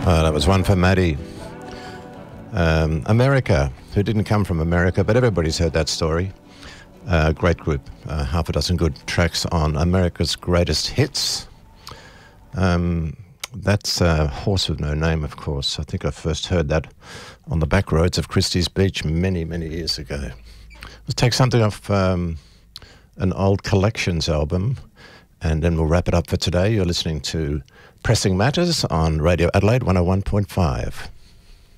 That was one for Maddie. America, who didn't come from America, but everybody's heard that story. Great group, half a dozen good tracks on America's Greatest Hits. That's Horse with No Name, of course. I think I first heard that on the back roads of Christie's Beach many, many years ago. Let's take something off an old Collections album, and then we'll wrap it up for today. You're listening to Pressing Matters on Radio Adelaide 101.5.